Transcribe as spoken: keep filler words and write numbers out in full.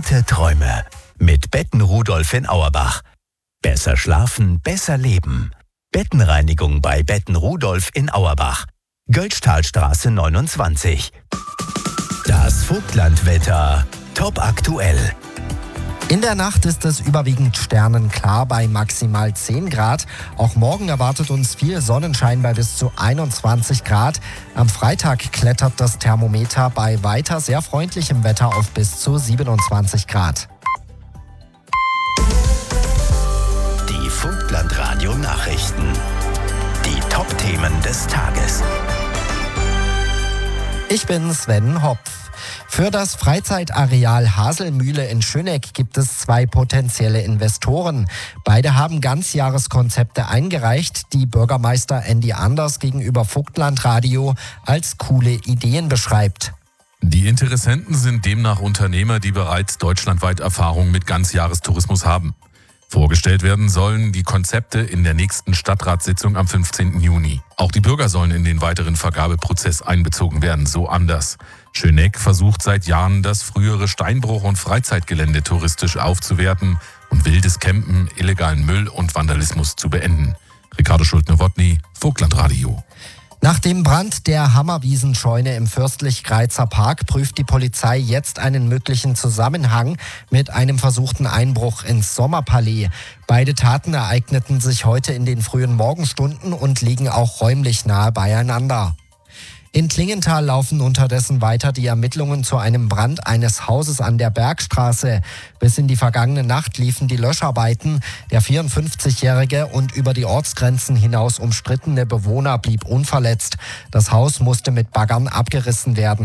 Gute Träume mit Betten Rudolf in Auerbach. Besser schlafen, besser leben. Bettenreinigung bei Betten Rudolf in Auerbach. Götztalstraße neunundzwanzig. Das Vogtlandwetter. Top aktuell. In der Nacht ist es überwiegend sternenklar bei maximal zehn Grad. Auch morgen erwartet uns viel Sonnenschein bei bis zu einundzwanzig Grad. Am Freitag klettert das Thermometer bei weiter sehr freundlichem Wetter auf bis zu siebenundzwanzig Grad. Die Vogtlandradio Nachrichten. Die Top-Themen des Tages. Ich bin Sven Hopf. Für das Freizeitareal Haselmühle in Schöneck gibt es zwei potenzielle Investoren. Beide haben Ganzjahreskonzepte eingereicht, die Bürgermeister Andy Anders gegenüber Vogtlandradio als coole Ideen beschreibt. Die Interessenten sind demnach Unternehmer, die bereits deutschlandweit Erfahrung mit Ganzjahrestourismus haben. Vorgestellt werden sollen die Konzepte in der nächsten Stadtratssitzung am fünfzehnten Juni. Auch die Bürger sollen in den weiteren Vergabeprozess einbezogen werden, so Anders. Schöneck versucht seit Jahren, das frühere Steinbruch- und Freizeitgelände touristisch aufzuwerten und wildes Campen, illegalen Müll und Vandalismus zu beenden. Ricardo Schulte-Nowotny, Vogtlandradio. Nach dem Brand der Hammerwiesenscheune im Fürstlich-Greizer Park prüft die Polizei jetzt einen möglichen Zusammenhang mit einem versuchten Einbruch ins Sommerpalais. Beide Taten ereigneten sich heute in den frühen Morgenstunden und liegen auch räumlich nahe beieinander. In Klingenthal laufen unterdessen weiter die Ermittlungen zu einem Brand eines Hauses an der Bergstraße. Bis in die vergangene Nacht liefen die Löscharbeiten. Der vierundfünfzigjährige und über die Ortsgrenzen hinaus umstrittene Bewohner blieb unverletzt. Das Haus musste mit Baggern abgerissen werden.